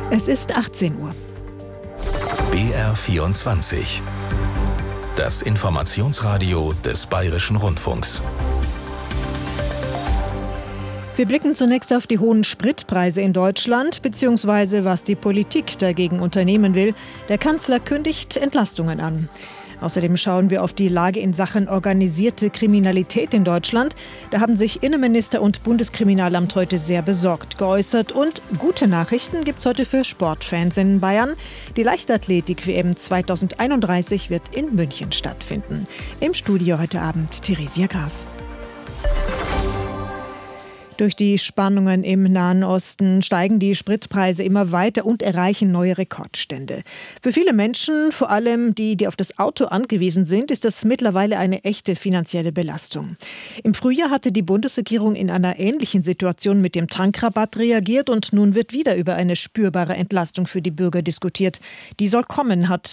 Es ist 18 Uhr. BR24. Das Informationsradio des Bayerischen Rundfunks. Wir blicken zunächst auf die hohen Spritpreise in Deutschland, beziehungsweise was die Politik dagegen unternehmen will. Der Kanzler kündigt Entlastungen an. Außerdem schauen wir auf die Lage in Sachen organisierte Kriminalität in Deutschland. Da haben sich Innenminister und Bundeskriminalamt heute sehr besorgt geäußert. Und gute Nachrichten gibt es heute für Sportfans in Bayern. Die Leichtathletik-WM 2031 wird in München stattfinden. Im Studio heute Abend Theresia Graf. Durch die Spannungen im Nahen Osten steigen die Spritpreise immer weiter und erreichen neue Rekordstände. Für viele Menschen, vor allem die auf das Auto angewiesen sind, ist das mittlerweile eine echte finanzielle Belastung. Im Frühjahr hatte die Bundesregierung in einer ähnlichen Situation mit dem Tankrabatt reagiert und nun wird wieder über eine spürbare Entlastung für die Bürger diskutiert. Die soll kommen, hat